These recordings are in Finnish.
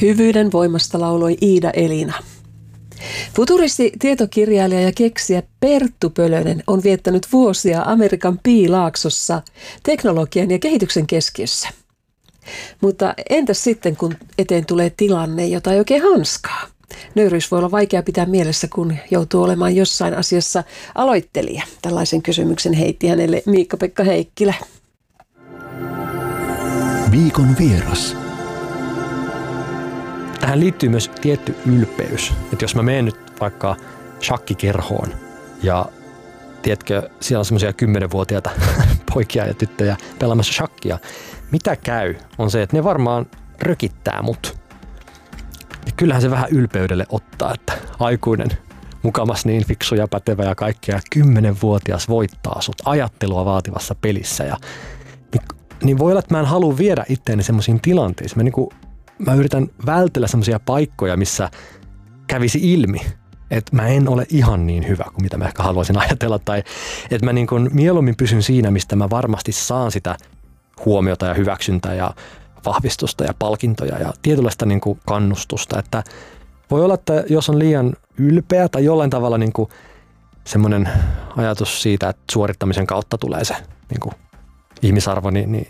Hyvyyden voimasta lauloi Iida Elina. Futuristi, tietokirjailija ja keksijä Perttu Pölönen on viettänyt vuosia Amerikan Piilaaksossa teknologian ja kehityksen keskiössä. Mutta entäs sitten, kun eteen tulee tilanne, jota ei oikein hanskaa? Nöyryys voi olla vaikea pitää mielessä, kun joutuu olemaan jossain asiassa aloittelija. Tällaisen kysymyksen heitti hänelle Miikka-Pekka Heikkilä. Viikon vieras. Tähän liittyy myös tietty ylpeys. Että jos mä menen nyt vaikka shakkikerhoon ja tiedätkö, siellä on semmoisia 10-vuotiaita poikia ja tyttöjä pelaamassa shakkia. Mitä käy on se, että ne varmaan rökittää mut. Ja kyllähän se vähän ylpeydelle ottaa, että aikuinen, mukamas niin fiksu ja pätevä ja kaikkea 10-vuotias voittaa sut ajattelua vaativassa pelissä. Ja, niin voi olla, että mä en halua viedä itteeni semmoisiin tilanteisiin. Mä yritän vältellä semmoisia paikkoja, missä kävisi ilmi, että mä en ole ihan niin hyvä kuin mitä mä ehkä haluaisin ajatella. Tai että mä mieluummin pysyn siinä, mistä mä varmasti saan sitä huomiota ja hyväksyntää ja vahvistusta ja palkintoja ja tietynlaista kannustusta. Että voi olla, että jos on liian ylpeä tai jollain tavalla semmoinen ajatus siitä, että suorittamisen kautta tulee se ihmisarvo, niin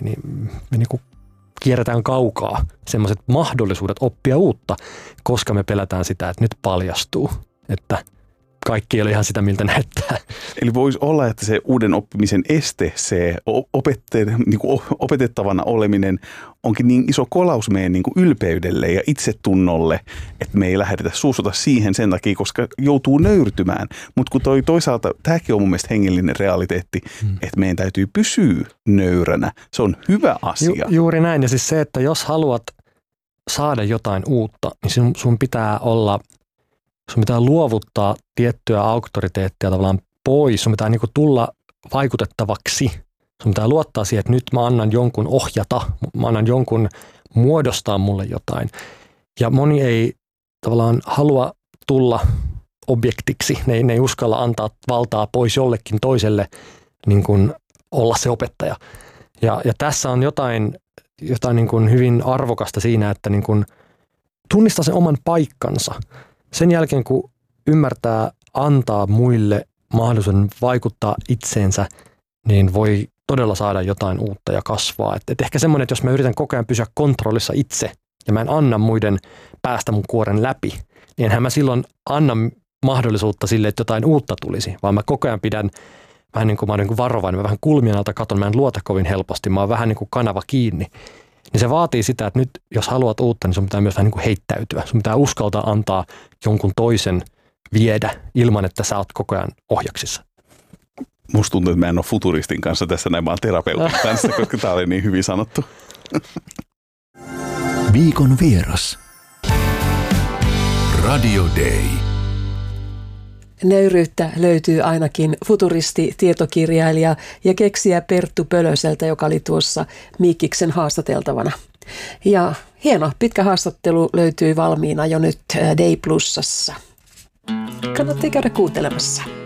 kierretään kaukaa semmoiset mahdollisuudet oppia uutta, koska me pelätään sitä, että nyt paljastuu, että kaikki ei ole ihan sitä, miltä näyttää. Eli voisi olla, että se uuden oppimisen este, se opetettavana oleminen onkin niin iso kolaus meidän ylpeydelle ja itsetunnolle, että me ei lähdetä suusuta siihen sen takia, koska joutuu nöyrtymään. Mutta kun toisaalta, tämäkin on mun mielestä hengellinen realiteetti, että meidän täytyy pysyä nöyränä. Se on hyvä asia. Juuri näin. Ja siis se, että jos haluat saada jotain uutta, niin sun pitää luovuttaa tiettyä auktoriteettia tavallaan pois. Sun pitää tulla vaikutettavaksi. Sun pitää luottaa siihen, että nyt mä annan jonkun ohjata, mä annan jonkun muodostaa mulle jotain. Ja moni ei tavallaan halua tulla objektiksi. Ne ei uskalla antaa valtaa pois jollekin toiselle olla se opettaja. Ja tässä on jotain hyvin arvokasta siinä, että tunnistaa sen oman paikkansa. Sen jälkeen, kun ymmärtää antaa muille mahdollisuuden vaikuttaa itseensä, niin voi todella saada jotain uutta ja kasvaa. Et ehkä semmoinen, että jos mä yritän koko ajan pysyä kontrollissa itse ja mä en anna muiden päästä mun kuoren läpi, niin enhän mä silloin anna mahdollisuutta sille, että jotain uutta tulisi, vaan mä koko ajan pidän vähän mä olen varovainen, mä vähän kulmien alta katon, mä en luota kovin helposti, mä oon vähän kanava kiinni. Niin se vaatii sitä, että nyt jos haluat uutta, niin sun pitää myös vähän heittäytyä. Sun pitää uskaltaa antaa jonkun toisen viedä ilman, että sä oot koko ajan ohjaksissa. Musta tuntuu, että mä en ole futuristin kanssa tässä näin, mä oon terapeutin kanssa, koska tää oli niin hyvin sanottu. Viikon vieras. Radio Day. Nöyryyttä löytyy ainakin futuristi, tietokirjailija ja keksijä Perttu Pölöseltä, joka oli tuossa Miikkiksen haastateltavana. Ja hieno pitkä haastattelu löytyy valmiina jo nyt Day Plusassa. Kannattaa käydä kuuntelemassa.